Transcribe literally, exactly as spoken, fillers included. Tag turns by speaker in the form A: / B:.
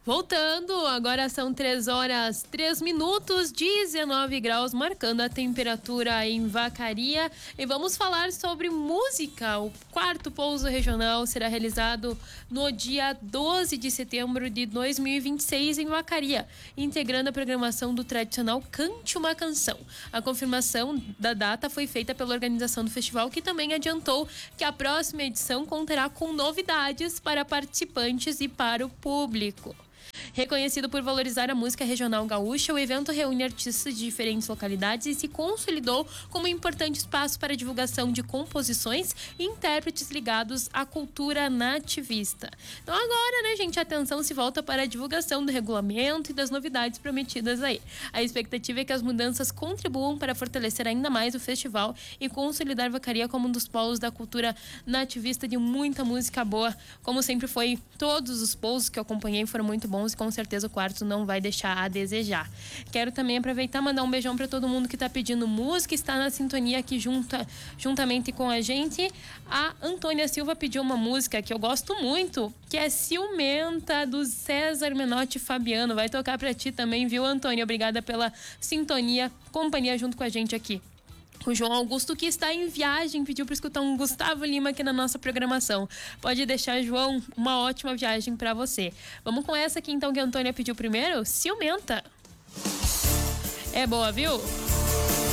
A: Voltando, agora são três horas, três minutos, dezenove graus, marcando a temperatura em Vacaria. E vamos falar sobre música. O quarto pouso regional será realizado no dia doze de setembro de dois mil e vinte e seis em Vacaria, integrando a programação do tradicional Cante uma Canção. A confirmação da data foi feita pela organização do festival, que também adiantou que a próxima edição contará com novidades para participantes e para o público. Reconhecido por valorizar a música regional gaúcha, o evento reúne artistas de diferentes localidades e se consolidou como um importante espaço para a divulgação de composições e intérpretes ligados à cultura nativista. Então agora, né, gente, a atenção se volta para a divulgação do regulamento e das novidades prometidas aí. A expectativa é que as mudanças contribuam para fortalecer ainda mais o festival e consolidar Vacaria como um dos polos da cultura nativista de muita música boa. Como sempre foi, todos os pousos que eu acompanhei foram muito bons e com certeza o quarto não vai deixar a desejar. Quero também aproveitar e mandar um beijão para todo mundo que está pedindo música, está na sintonia aqui junta, juntamente com a gente. A Antônia Silva pediu uma música que eu gosto muito, que é Ciumenta, do César Menotti e Fabiano. Vai tocar para ti também, viu, Antônia? Obrigada pela sintonia, companhia junto com a gente aqui. O João Augusto, que está em viagem, pediu para escutar um Gustavo Lima aqui na nossa programação. Pode deixar, João, uma ótima viagem para você. Vamos com essa aqui então que a Antônia pediu primeiro, Ciumenta. É boa, viu?